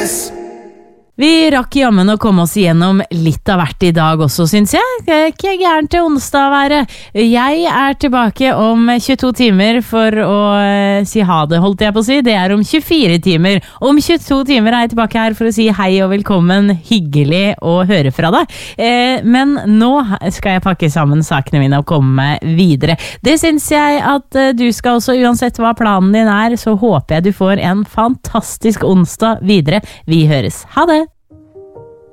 Vi rakk jammen å komme oss igjennom litt av hvert I dag også, synes jeg. Det ikke gærent til onsdag å være. Jeg tilbake om 22 timer for å si ha det, holdt jeg på å si. Det om 24 timer. Om 22 timer jeg tilbake her for å si hei og velkommen. Hyggelig å høre fra deg. Men nå skal jeg pakke sammen sakene mine og komme meg videre. Det synes jeg at du skal også, uansett hva planen din så håper jeg du får en fantastisk onsdag videre. Vi høres. Ha det!